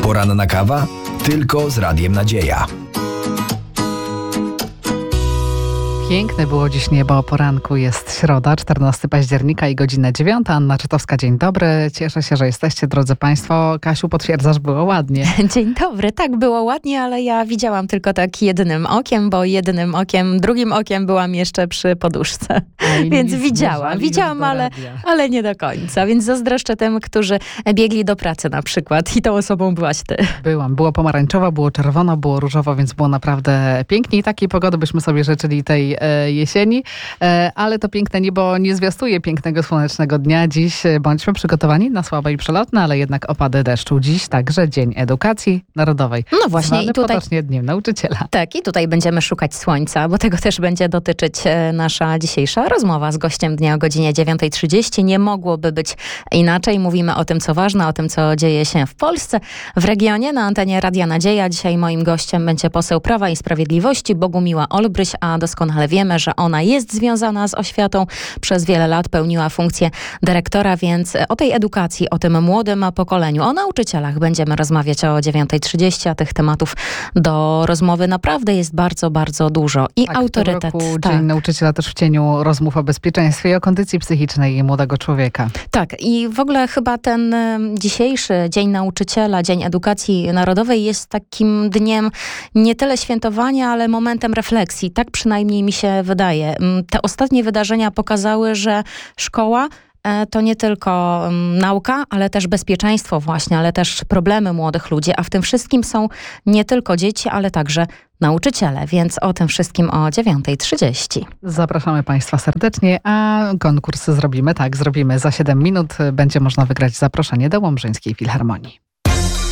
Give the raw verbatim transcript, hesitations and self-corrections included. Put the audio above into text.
Poranna kawa? Tylko z Radiem Nadzieja. Piękne było dziś niebo o poranku. Jest środa, czternastego października i godzina dziewiąta. Anna Czytowska, dzień dobry. Cieszę się, że jesteście, drodzy Państwo. Kasiu, potwierdzasz, było ładnie. Dzień dobry. Tak, było ładnie, ale ja widziałam tylko tak jednym okiem, bo jednym okiem, drugim okiem byłam jeszcze przy poduszce. Ej, Więc nic, widziałam, nie widziałam, do ale, radia. ale nie do końca. Więc zazdroszczę tym, którzy biegli do pracy na przykład i tą osobą byłaś ty. Byłam. Było pomarańczowo, było czerwono, było różowo, więc było naprawdę pięknie. I takiej pogody byśmy sobie życzyli tej e, jesieni. E, ale to piękne niebo nie zwiastuje pięknego, słonecznego dnia. Dziś e, bądźmy przygotowani na słabe i przelotne, ale jednak opady deszczu. Dziś także Dzień Edukacji Narodowej. No właśnie, zwany i tutaj... potocznie Dniem Nauczyciela. Tak, i tutaj będziemy szukać słońca, bo tego też będzie dotyczyć e, nasza dzisiejsza rozmowa z gościem dnia o godzinie dziewiąta trzydzieści. Nie mogłoby być inaczej. Mówimy o tym, co ważne, o tym, co dzieje się w Polsce, w regionie, na antenie Radia Nadzieja. Dzisiaj moim gościem będzie poseł Prawa i Sprawiedliwości Bogumiła Olbryś, a doskonale wiemy, że ona jest związana z oświatą. Przez wiele lat pełniła funkcję dyrektora, więc o tej edukacji, o tym młodym pokoleniu, o nauczycielach będziemy rozmawiać o dziewiąta trzydzieści, a tych tematów do rozmowy naprawdę jest bardzo, bardzo dużo. I Tak, autorytet. W tym roku tak. Dzień Nauczyciela też w cieniu rozmów o bezpieczeństwie i o kondycji psychicznej młodego człowieka. Tak, i w ogóle chyba ten y, dzisiejszy Dzień Nauczyciela, Dzień Edukacji Narodowej jest takim dniem nie tyle świętowania, ale momentem refleksji. Tak przynajmniej mi się wydaje. Mm, Te ostatnie wydarzenia pokazały, że szkoła e, to nie tylko mm, nauka, ale też bezpieczeństwo właśnie, ale też problemy młodych ludzi, a w tym wszystkim są nie tylko dzieci, ale także nauczyciele, więc o tym wszystkim o dziewiąta trzydzieści. Zapraszamy Państwa serdecznie, a konkurs zrobimy tak, zrobimy za siedem minut. Będzie można wygrać zaproszenie do Łomżyńskiej Filharmonii.